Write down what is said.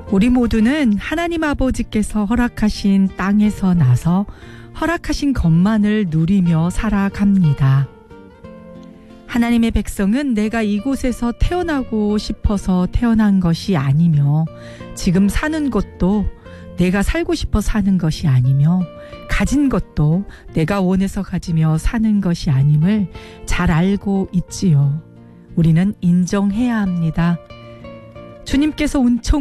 우리 모두는 하나님 아버지께서 허락하신 땅에서 나서 허락하신 것만을 누리며 살아갑니다. 하나님의 백성은 내가 이곳에서 태어나고 싶어서 태어난 것이 아니며 지금 사는 곳도 내가 살고 싶어 사는 것이 아니며 가진 것도 내가 원해서 가지며 사는 것이 아님을 잘 알고 있지요. 우리는 인정해야 합니다. 주님께서